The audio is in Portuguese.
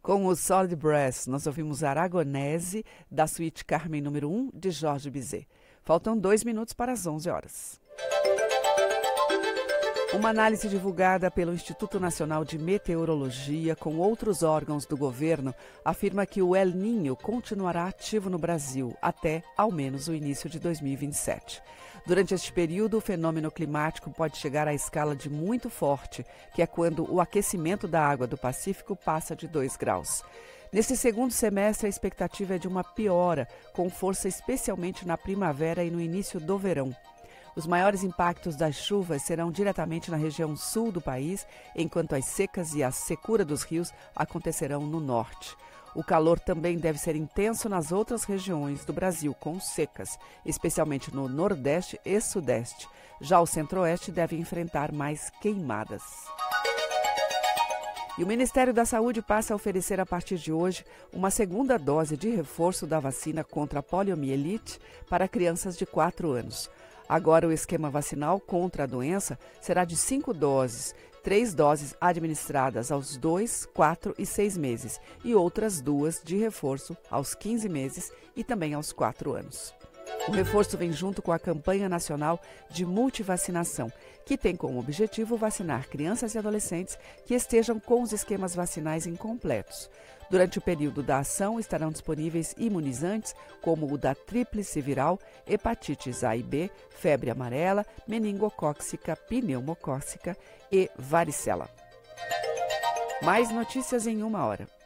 Com o Solid Brass, nós ouvimos Aragonese, da suíte Carmen número 1, de Jorge Bizet. Faltam 2 minutos para as 11 horas. Uma análise divulgada pelo Instituto Nacional de Meteorologia com outros órgãos do governo afirma que o El Niño continuará ativo no Brasil até, ao menos, o início de 2027. Durante este período, o fenômeno climático pode chegar à escala de muito forte, que é quando o aquecimento da água do Pacífico passa de 2 graus. Neste segundo semestre, a expectativa é de uma piora, com força especialmente na primavera e no início do verão. Os maiores impactos das chuvas serão diretamente na região sul do país, enquanto as secas e a secura dos rios acontecerão no norte. O calor também deve ser intenso nas outras regiões do Brasil, com secas, especialmente no Nordeste e Sudeste. Já o Centro-Oeste deve enfrentar mais queimadas. E o Ministério da Saúde passa a oferecer a partir de hoje uma segunda dose de reforço da vacina contra a poliomielite para crianças de 4 anos. Agora, o esquema vacinal contra a doença será de 5 doses, 3 doses administradas aos 2, 4 e 6 meses e outras 2 de reforço aos 15 meses e também aos 4 anos. O reforço vem junto com a campanha nacional de multivacinação, que tem como objetivo vacinar crianças e adolescentes que estejam com os esquemas vacinais incompletos. Durante o período da ação estarão disponíveis imunizantes como o da tríplice viral, hepatites A e B, febre amarela, meningocócica, pneumocócica e varicela. Mais notícias em 1 hora.